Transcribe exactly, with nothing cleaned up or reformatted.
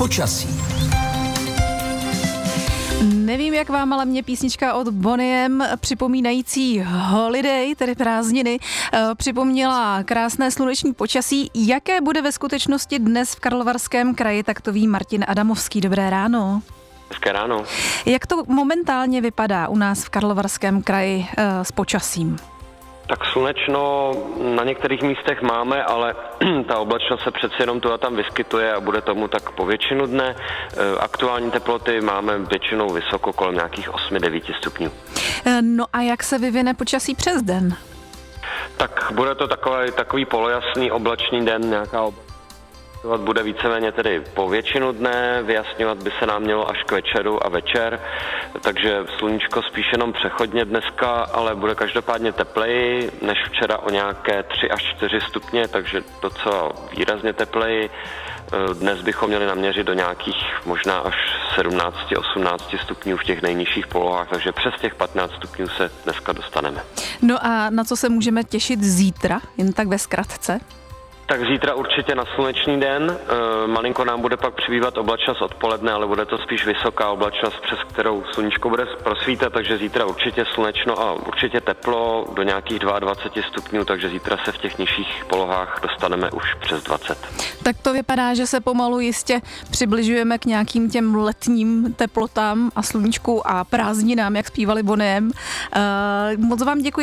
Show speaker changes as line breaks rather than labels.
Počasí.
Nevím, jak vám, ale mě písnička od Bonnie M, připomínající holiday, tedy prázdniny, připomněla krásné sluneční počasí. Jaké bude ve skutečnosti dnes v Karlovarském kraji, tak to ví Martin Adamovský. Dobré ráno.
Hezké ráno.
Jak to momentálně vypadá u nás v Karlovarském kraji s počasím?
Tak slunečno na některých místech máme, ale ta oblačnost se přeci jenom tu a tam vyskytuje a bude tomu tak po většinu dne. Aktuální teploty máme většinou vysoko, kolem nějakých osm devět stupňů.
No a jak se vyvine počasí přes den?
Tak bude to takový, takový polojasný oblačný den, nějaká oblačnost bude víceméně tedy po většinu dne, vyjasňovat by se nám mělo až k večeru a večer, takže sluníčko spíš jenom přechodně dneska, ale bude každopádně tepleji než včera o nějaké tři až čtyři stupně, takže docela výrazně tepleji. Dnes bychom měli naměřit do nějakých možná až sedmnáct osmnáct stupňů v těch nejnižších polohách, takže přes těch patnáct stupňů se dneska dostaneme.
No a na co se můžeme těšit zítra, jen tak ve zkratce?
Tak zítra určitě na slunečný den, e, malinko nám bude pak přibývat oblačnost odpoledne, ale bude to spíš vysoká oblačnost, přes kterou sluníčko bude prosvítat, takže zítra určitě slunečno a určitě teplo do nějakých dvacet dva stupňů, takže zítra se v těch nižších polohách dostaneme už přes dvacet. Tak
to vypadá, že se pomalu jistě přibližujeme k nějakým těm letním teplotám a sluníčku a prázdninám, jak zpívali Bonnie M. E, moc vám děkuji.